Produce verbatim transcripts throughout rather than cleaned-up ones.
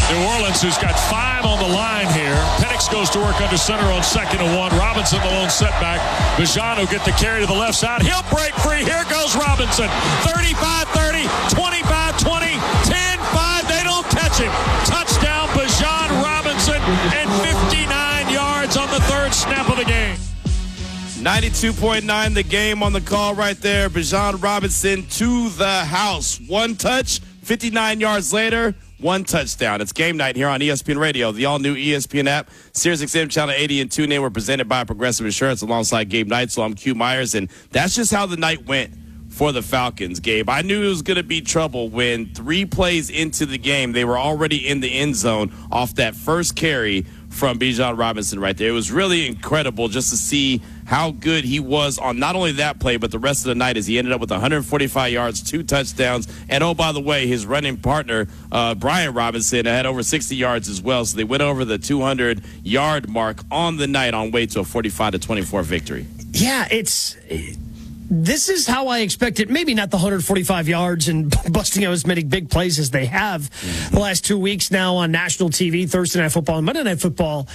New Orleans, who's got five on the line here. Penix goes to work under center on second and one. Robinson, the lone setback. Bijan will get the carry to the left side. He'll break free. Here goes Robinson. thirty-five thirty, twenty-five twenty, ten five. They don't catch him. Touchdown, Bijan Robinson, and fifty-nine yards on the third snap of the game. ninety-two point nine the game on the call right there. Bijan Robinson to the house. One touch, fifty-nine yards later, one touchdown. It's game night here on E S P N Radio, the all-new E S P N app. SiriusXM Channel eighty and TuneIn were presented by Progressive Insurance alongside Gabe Knight. So I'm Q Myers, and that's just how the night went for the Falcons, Gabe. I knew it was going to be trouble when three plays into the game, they were already in the end zone off that first carry from Bijan Robinson right there. It was really incredible just to see how good he was on not only that play, but the rest of the night as he ended up with one hundred forty-five yards, two touchdowns. And, oh, by the way, his running partner, uh, Brian Robinson, had over sixty yards as well. So they went over the two hundred yard mark on the night on way to a forty-five to twenty-four victory. Yeah, it's... This is how I expected, maybe not the one hundred forty-five yards and busting out as many big plays as they have the last two weeks now on national T V, Thursday Night Football and Monday Night Football.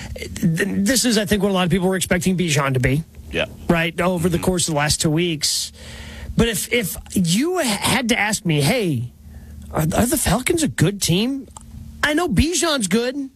This is, I think, what a lot of people were expecting Bijan to be. Yeah. Right, over the course of the last two weeks. But if, if you had to ask me, hey, are, are the Falcons a good team? I know Bijan's good.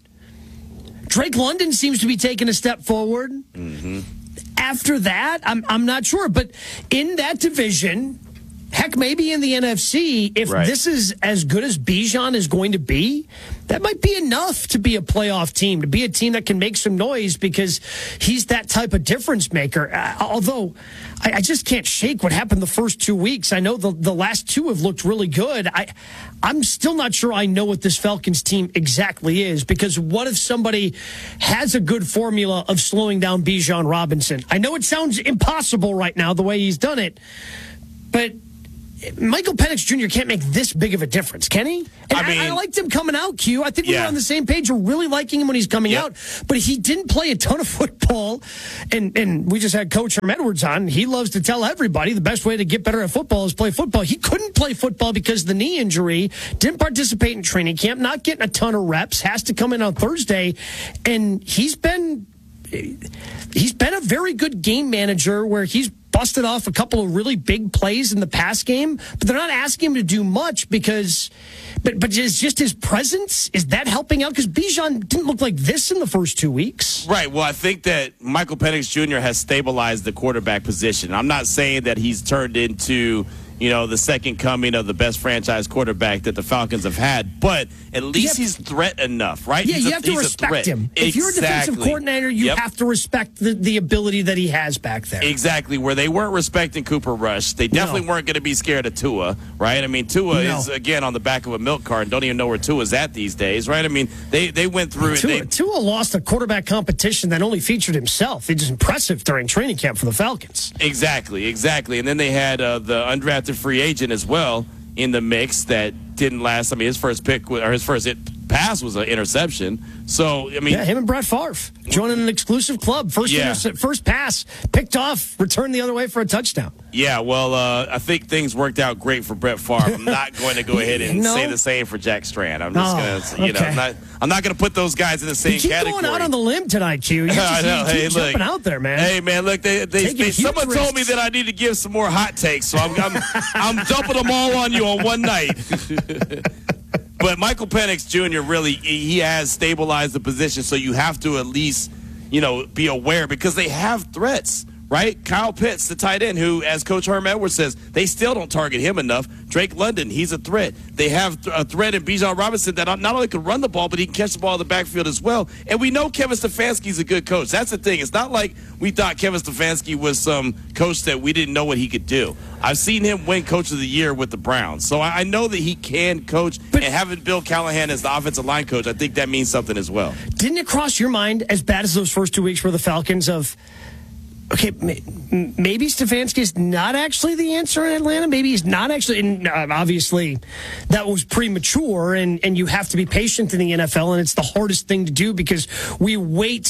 Drake London seems to be taking a step forward. Mm-hmm. After that, I'm I'm not sure. But in that division, heck, maybe in the N F C, if right. this is as good as Bijan is going to be, that might be enough to be a playoff team, to be a team that can make some noise because he's that type of difference maker. Uh, although, I, I just can't shake what happened the first two weeks. I know the, the last two have looked really good. I, I'm still not sure I know what this Falcons team exactly is, because what if somebody has a good formula of slowing down Bijan Robinson? I know it sounds impossible right now the way he's done it, but Michael Penix Junior can't make this big of a difference, can he? And I, mean, I, I liked him coming out, Q. I think we yeah. were on the same page. We're really liking him when he's coming yep. out. But he didn't play a ton of football. And, and we just had Coach Herm Edwards on. He loves to tell everybody the best way to get better at football is play football. He couldn't play football because of the knee injury, didn't participate in training camp, not getting a ton of reps, has to come in on Thursday. And he's been... He's been a very good game manager where he's busted off a couple of really big plays in the pass game, but they're not asking him to do much because, but but is just his presence, is that helping out? Because Bijan didn't look like this in the first two weeks. Right. Well, I think that Michael Penix Junior has stabilized the quarterback position. I'm not saying that he's turned into, you know, the second coming of the best franchise quarterback that the Falcons have had, but at least have, he's threat enough, right? Yeah, he's you a, have to respect him. Exactly. If you're a defensive coordinator, you yep. have to respect the, the ability that he has back there. Exactly. Where they weren't respecting Cooper Rush, they definitely no. weren't going to be scared of Tua, right? I mean, Tua no. is, again, on the back of a milk carton. Don't even know where Tua's at these days, right? I mean, they, they went through Tua, it. They, Tua lost a quarterback competition that only featured himself. It was impressive during training camp for the Falcons. Exactly, exactly. And then they had uh, the undrafted free agent as well in the mix that didn't last. I mean, his first pick or his first hit pass was an interception. So, I mean, yeah, him and Brett Favre joining an exclusive club. First, yeah. interce- first pass picked off, returned the other way for a touchdown. Yeah, well, uh, I think things worked out great for Brett Favre. I'm not going to go ahead and no. say the same for Jack Strand. I'm just oh, going to, you okay. know, I'm not, I'm not going to put those guys in the same you keep category. going out on the limb tonight, Q. You're just, I know. You hey, keep look, jumping out there, man. Hey, man, look, they, they, they someone risks. told me that I need to give some more hot takes, so I'm, I'm, I'm dumping them all on you on one night. But Michael Penix Junior really, he has stabilized the position, so you have to at least, you know, be aware because they have threats, right? Kyle Pitts, the tight end, who, as Coach Herm Edwards says, they still don't target him enough. Drake London, he's a threat. They have a threat in Bijan Robinson that not only can run the ball, but he can catch the ball in the backfield as well. And we know Kevin Stefanski's a good coach. That's the thing. It's not like we thought Kevin Stefanski was some coach that we didn't know what he could do. I've seen him win Coach of the Year with the Browns. So I know that he can coach. But, and having Bill Callahan as the offensive line coach, I think that means something as well. Didn't it cross your mind, as bad as those first two weeks for the Falcons, of, okay, maybe Stefanski is not actually the answer in Atlanta. Maybe he's not actually. And uh, obviously, that was premature, and, and you have to be patient in the N F L, and it's the hardest thing to do because we wait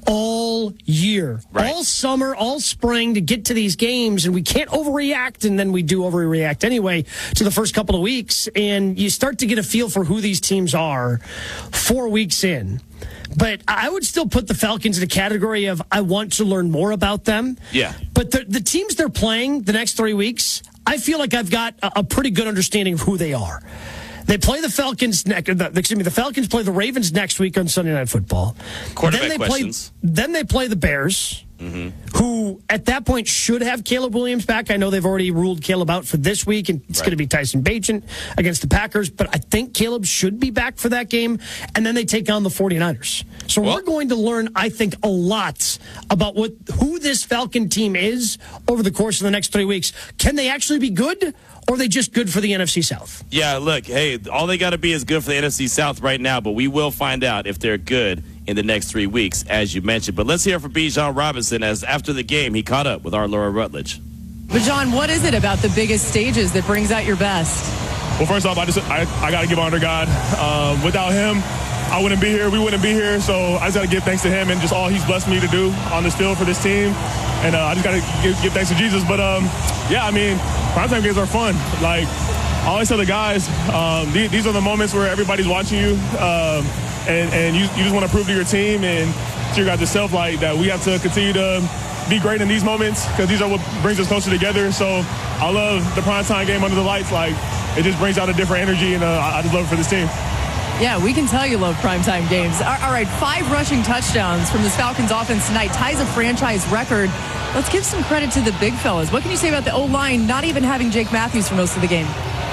all year, right. all summer, all spring to get to these games, and we can't overreact, and then we do overreact anyway to the first couple of weeks, and you start to get a feel for who these teams are four weeks in. But I would still put the Falcons in a category of I want to learn more about them. Yeah. But the, the teams they're playing the next three weeks, I feel like I've got a, a pretty good understanding of who they are. They play the Falcons next. Excuse me. The Falcons play the Ravens next week on Sunday Night Football. Quarterback then they questions. Play, then they play the Bears, mm-hmm. who at that point should have Caleb Williams back. I know they've already ruled Caleb out for this week, and it's right. going to be Tyson Bagent against the Packers. But I think Caleb should be back for that game. And then they take on the 49ers. So well, we're going to learn, I think, a lot about what who this Falcon team is over the course of the next three weeks. Can they actually be good? Or are they just good for the N F C South? Yeah, look, hey, all they got to be is good for the N F C South right now, but we will find out if they're good in the next three weeks, as you mentioned. But let's hear from Bijan Robinson, as after the game, he caught up with our Laura Rutledge. Bijan, what is it about the biggest stages that brings out your best? Well, first off, I just I, I got to give honor to God. Um, without him, I wouldn't be here. We wouldn't be here. So I just got to give thanks to him and just all he's blessed me to do on this field for this team. And uh, I just got to give, give thanks to Jesus. But, um, yeah, I mean, primetime games are fun. Like, I always tell the guys, um, these, these are the moments where everybody's watching you. Um, and and you, you just want to prove to your team and to your guys yourself, like, that we have to continue to be great in these moments because these are what brings us closer together. So I love the primetime game under the lights. Like, it just brings out a different energy, and uh, I just love it for this team. Yeah, we can tell you love primetime games. All right, five rushing touchdowns from this Falcons offense tonight ties a franchise record. Let's give some credit to the big fellas. What can you say about the O-line not even having Jake Matthews for most of the game?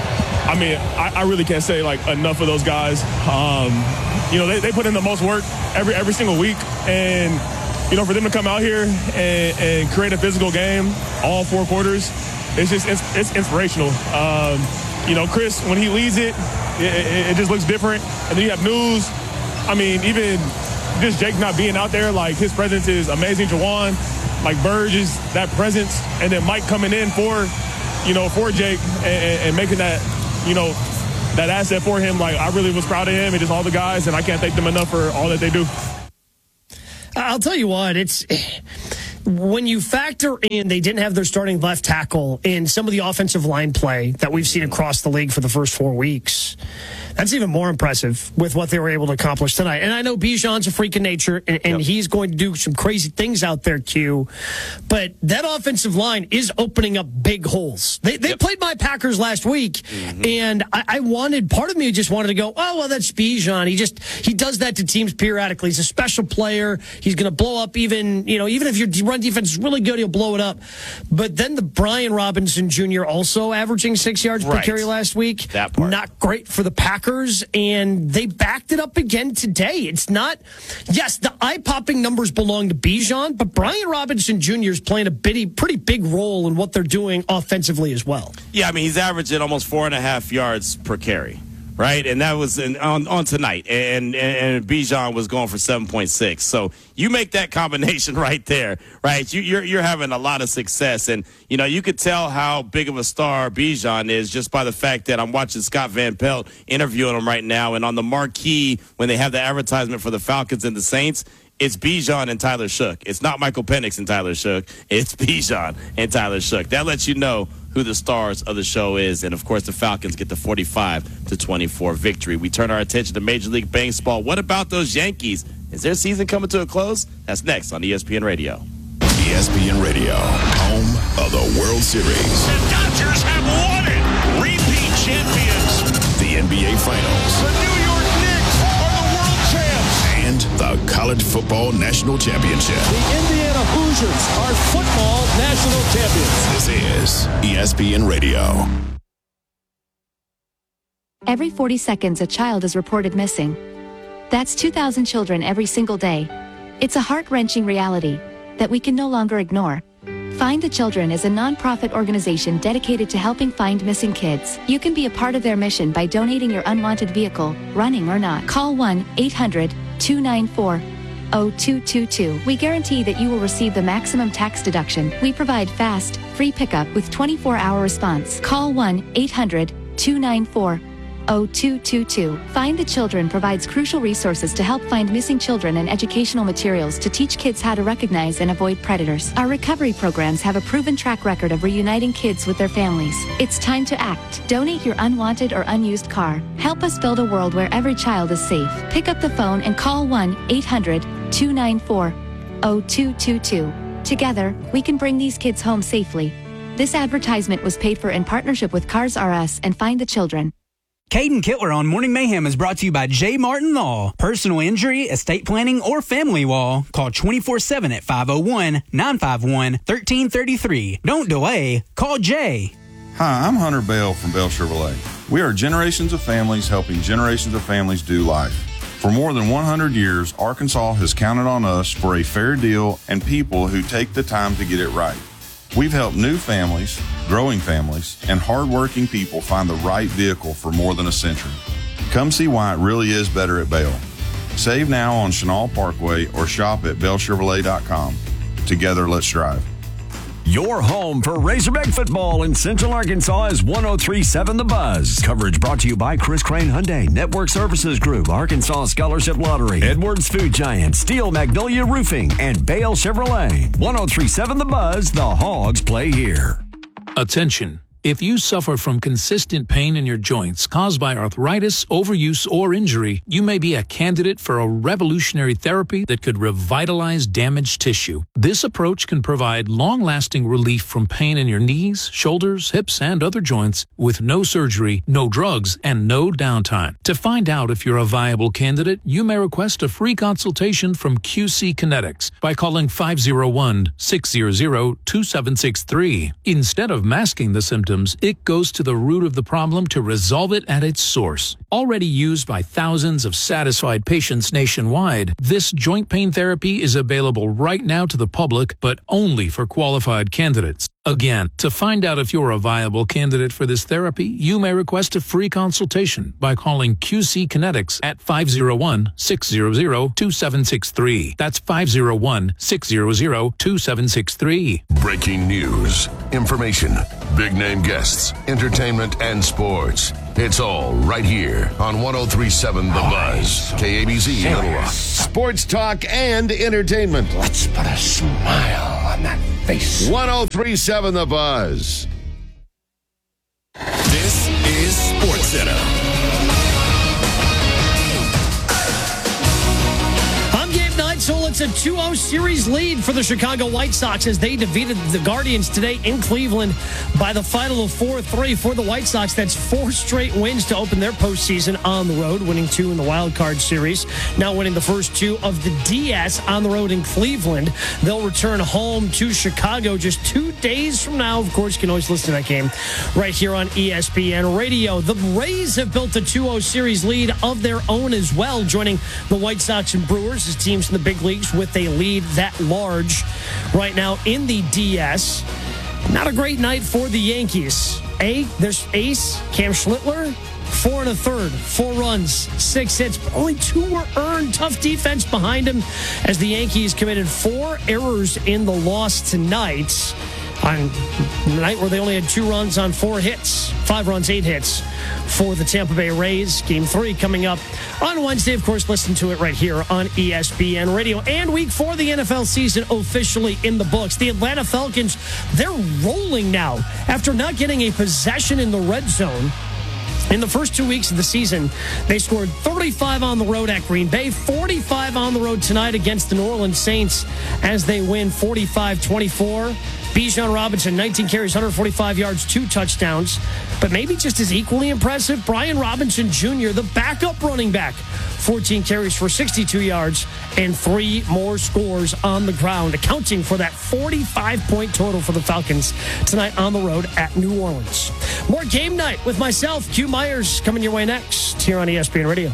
I mean, I, I really can't say, like, enough of those guys. Um, you know, they, they put in the most work every every single week. And, you know, for them to come out here and, and create a physical game all four quarters, it's just it's, it's inspirational. Um, you know, Chris, when he leads it, It, it, it just looks different. And then you have News. I mean, even just Jake not being out there, like, his presence is amazing. Jawan, like, Burge is that presence. And then Mike coming in for, you know, for Jake and, and making that, you know, that asset for him. Like, I really was proud of him and just all the guys, and I can't thank them enough for all that they do. I'll tell you what, it's... When you factor in they didn't have their starting left tackle in some of the offensive line play that we've seen across the league for the first four weeks, that's even more impressive with what they were able to accomplish tonight. And I know Bijan's a freak of nature, and, and yep. he's going to do some crazy things out there, Q. But that offensive line is opening up big holes. They, they yep. played my Packers last week, mm-hmm. and I, I wanted, part of me just wanted to go, oh, well, that's Bijan. He just, he does that to teams periodically. He's a special player. He's going to blow up even, you know, even if your run defense is really good, he'll blow it up. But then the Brian Robinson Junior also averaging six yards right. per carry last week. That part. Not great for the Packers. And they backed it up again today. It's not, yes, the eye-popping numbers belong to Bijan, but Brian Robinson Junior is playing a bitty, pretty big role in what they're doing offensively as well. Yeah, I mean, he's averaging almost four and a half yards per carry, right? And that was in, on, on tonight. And, and, and Bijan was going for seven point six. So you make that combination right there, right? You, you're, you're having a lot of success. And, you know, you could tell how big of a star Bijan is just by the fact that I'm watching Scott Van Pelt interviewing him right now. And on the marquee, when they have the advertisement for the Falcons and the Saints, it's Bijan and Tyler Shook. It's not Michael Penix and Tyler Shook. It's Bijan and Tyler Shook. That lets you know who the stars of the show is. And, of course, the Falcons get the forty-five to twenty-four victory. We turn our attention to Major League Baseball. What about those Yankees? Is their season coming to a close? That's next on E S P N Radio. E S P N Radio, home of the World Series. The Dodgers have won it. Repeat champions. The N B A Finals. The New York Knicks are the world champs. And the College Football National Championship. The Indiana Hoosiers are football national champions. This is E S P N Radio. Every forty seconds, a child is reported missing. That's two thousand children every single day. It's a heart-wrenching reality that we can no longer ignore. Find the Children is a non-profit organization dedicated to helping find missing kids. You can be a part of their mission by donating your unwanted vehicle, running or not. Call one eight hundred two nine four oh two two two. We guarantee that you will receive the maximum tax deduction. We provide fast, free pickup with twenty-four hour response. Call one eight hundred two nine four oh two two two. Find the Children provides crucial resources to help find missing children and educational materials to teach kids how to recognize and avoid predators. Our recovery programs have a proven track record of reuniting kids with their families. It's time to act. Donate your unwanted or unused car. Help us build a world where every child is safe. Pick up the phone and call one eight hundred two nine four oh two two two. Together, we can bring these kids home safely. This advertisement was paid for in partnership with Cars R Us and Find the Children. Caden Kittler on Morning Mayhem is brought to you by J. Martin Law. Personal injury, estate planning, or family law. Call twenty-four seven at five oh one, nine five one, one three three three. Don't delay. Call Jay. Hi, I'm Hunter Bell from Bell Chevrolet. We are generations of families helping generations of families do life. For more than one hundred years, Arkansas has counted on us for a fair deal and people who take the time to get it right. We've helped new families, growing families, and hardworking people find the right vehicle for more than a century. Come see why it really is better at Bell. Save now on Chenal Parkway or shop at bell chevrolet dot com. Together, let's drive. Your home for Razorback football in Central Arkansas is one oh three point seven The Buzz. Coverage brought to you by Chris Crane Hyundai, Network Services Group, Arkansas Scholarship Lottery, Edwards Food Giant, Steel Magnolia Roofing, and Bale Chevrolet. one oh three point seven The Buzz, the Hogs play here. Attention. If you suffer from consistent pain in your joints caused by arthritis, overuse, or injury, you may be a candidate for a revolutionary therapy that could revitalize damaged tissue. This approach can provide long-lasting relief from pain in your knees, shoulders, hips, and other joints with no surgery, no drugs, and no downtime. To find out if you're a viable candidate, you may request a free consultation from Q C Kinetics by calling five oh one, six hundred, two seven six three. Instead of masking the symptoms, it goes to the root of the problem to resolve it at its source. Already used by thousands of satisfied patients nationwide, this joint pain therapy is available right now to the public, but only for qualified candidates. Again, to find out if you're a viable candidate for this therapy, you may request a free consultation by calling Q C Kinetics at five oh one, six hundred, two seven six three. That's five oh one, six hundred, two seven six three. Breaking news, information, big name guests, entertainment, and sports. It's all right here on one oh three point seven The Buzz. K A B Z Little Rock. Sports talk and entertainment. Let's put a smile on that face. one oh three point seven The Buzz. This is Sports Center. So it's a two oh series lead for the Chicago White Sox as they defeated the Guardians today in Cleveland by the final of four three for the White Sox. That's four straight wins to open their postseason on the road, winning two in the wild card series. Now winning the first two of the D S on the road in Cleveland. They'll return home to Chicago just two days from now. Of course, you can always listen to that game right here on E S P N Radio. The Rays have built a two oh series lead of their own as well, joining the White Sox and Brewers as teams in the big leagues with a lead that large right now in the D S. Not a great night for the Yankees. A, there's ace Cam Schlittler, four and a third, four runs, six hits, but only two were earned. Tough defense behind him as the Yankees committed four errors in the loss tonight on the night where they only had two runs on four hits, five runs, eight hits for the Tampa Bay Rays. Game three coming up on Wednesday. Of course, listen to it right here on E S P N Radio. And week four of the N F L season officially in the books. The Atlanta Falcons, they're rolling now after not getting a possession in the red zone. In the first two weeks of the season, they scored thirty-five on the road at Green Bay, forty-five on the road tonight against the New Orleans Saints as they win forty-five twenty-four. Bijan Robinson, nineteen carries, one hundred forty-five yards, two touchdowns. But maybe just as equally impressive, Brian Robinson Junior, the backup running back, fourteen carries for sixty-two yards and three more scores on the ground, accounting for that forty-five point total for the Falcons tonight on the road at New Orleans. More game night with myself, Q Myers, coming your way next here on E S P N Radio.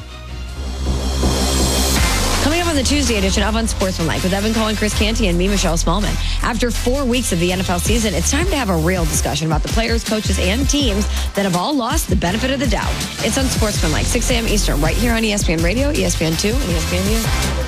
Coming up on the Tuesday edition of Unsportsmanlike with Evan Cohen, Chris Canty, and me, Michelle Smallman. After four weeks of the N F L season, it's time to have a real discussion about the players, coaches, and teams that have all lost the benefit of the doubt. It's Unsportsmanlike, six a.m. Eastern, right here on E S P N Radio, E S P N two, and E S P N U.